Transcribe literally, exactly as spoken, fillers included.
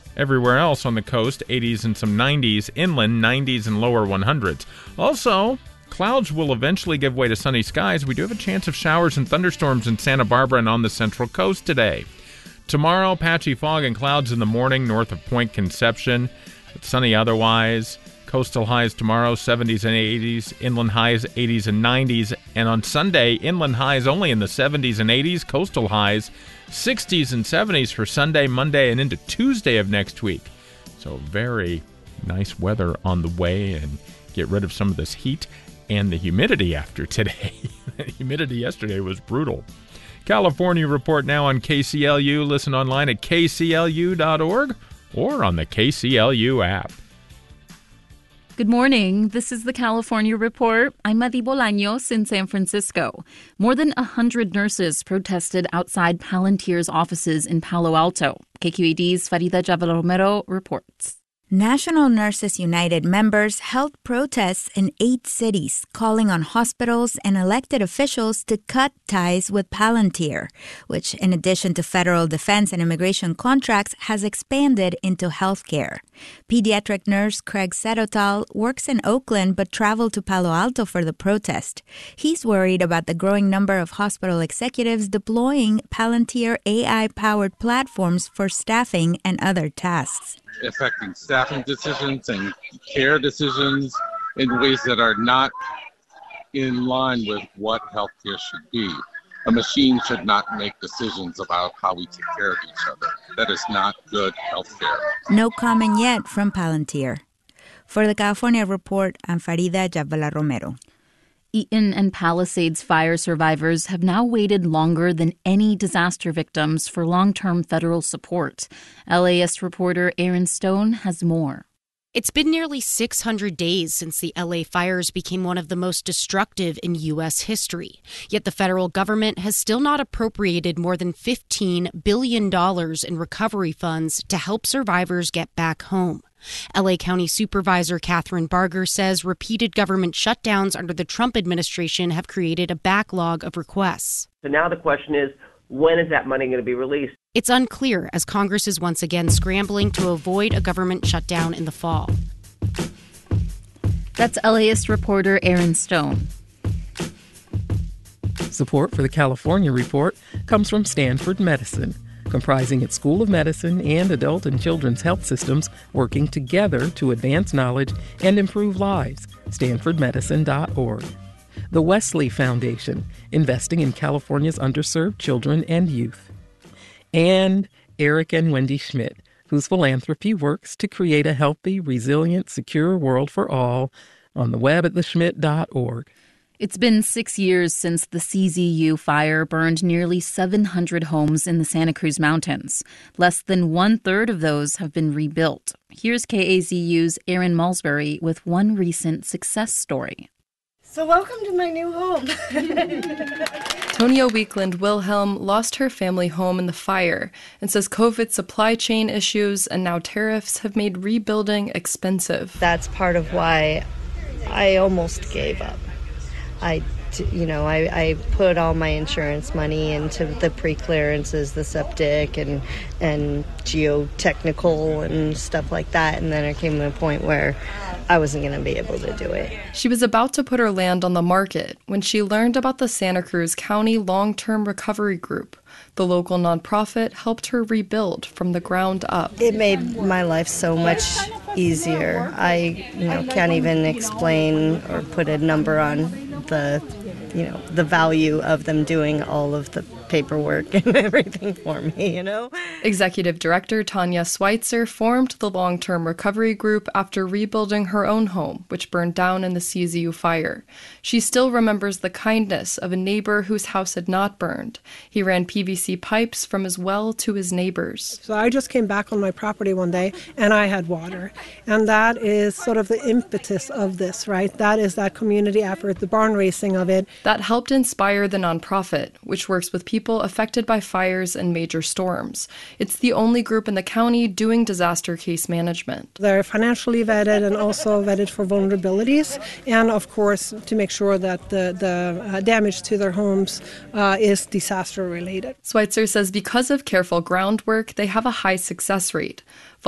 Everywhere else on the coast, eighties and some nineties. Inland, nineties and lower hundreds. Also, clouds will eventually give way to sunny skies. We do have a chance of showers and thunderstorms in Santa Barbara and on the Central Coast today. Tomorrow, patchy fog and clouds in the morning north of Point Conception. It's sunny otherwise. Coastal highs tomorrow, seventies and eighties. Inland highs, eighties and nineties. And on Sunday, inland highs only in the seventies and eighties. Coastal highs, sixties and seventies for Sunday, Monday, and into Tuesday of next week. So very nice weather on the way, and get rid of some of this heat and the humidity after today. The humidity yesterday was brutal. California Report now on K C L U. Listen online at K C L U dot org or on the K C L U app. Good morning. This is the California Report. I'm Madi Bolaños in San Francisco. More than one hundred nurses protested outside Palantir's offices in Palo Alto. K Q E D's Farida Jabal-Romero reports. National Nurses United members held protests in eight cities, calling on hospitals and elected officials to cut ties with Palantir, which, in addition to federal defense and immigration contracts, has expanded into healthcare. Pediatric nurse Craig Sedotal works in Oakland but traveled to Palo Alto for the protest. He's worried about the growing number of hospital executives deploying Palantir A I-powered platforms for staffing and other tasks. Affecting staffing decisions and care decisions in ways that are not in line with what healthcare should be. A machine should not make decisions about how we take care of each other. That is not good healthcare. No comment yet from Palantir. For the California Report, I'm Farida Jabala-Romero. Eaton and Palisades fire survivors have now waited longer than any disaster victims for long-term federal support. L A S reporter Aaron Stone has more. It's been nearly six hundred days since the L A fires became one of the most destructive in U S history. Yet the federal government has still not appropriated more than fifteen billion dollars in recovery funds to help survivors get back home. L A County Supervisor Catherine Barger says repeated government shutdowns under the Trump administration have created a backlog of requests. So now the question is, when is that money going to be released? It's unclear as Congress is once again scrambling to avoid a government shutdown in the fall. That's L A S reporter Aaron Stone. Support for the California Report comes from Stanford Medicine, comprising its School of Medicine and adult and children's health systems working together to advance knowledge and improve lives. stanford medicine dot org. The Wesley Foundation, investing in California's underserved children and youth. And Eric and Wendy Schmidt, whose philanthropy works to create a healthy, resilient, secure world for all, on the web at the schmidt dot org. It's been six years since the C Z U fire burned nearly seven hundred homes in the Santa Cruz Mountains. Less than one-third of those have been rebuilt. Here's K A Z U's Erin Malsbury with one recent success story. So welcome to my new home. Tonya Weekland Wilhelm lost her family home in the fire and says COVID supply chain issues and now tariffs have made rebuilding expensive. That's part of why I almost gave up. I, you know, I, I put all my insurance money into the pre-clearances, the septic and and geotechnical and stuff like that. And then it came to a point where I wasn't going to be able to do it. She was about to put her land on the market when she learned about the Santa Cruz County Long-Term Recovery Group. The local nonprofit helped her rebuild from the ground up. It made my life so much easier. I, you know, can't even explain or put a number on the, you know, the value of them doing all of the paperwork and everything for me, you know? Executive Director Tanya Schweitzer formed the Long-Term Recovery Group after rebuilding her own home, which burned down in the C Z U fire. She still remembers the kindness of a neighbor whose house had not burned. He ran P V C pipes from his well to his neighbors. So I just came back on my property one day and I had water. And that is sort of the impetus of this, right? That is that community effort, the barn racing of it. That helped inspire the nonprofit, which works with people affected by fires and major storms. It's the only group in the county doing disaster case management. They're financially vetted and also vetted for vulnerabilities, and of course to make sure that the, the uh, damage to their homes uh, is disaster related. Schweitzer says because of careful groundwork, they have a high success rate.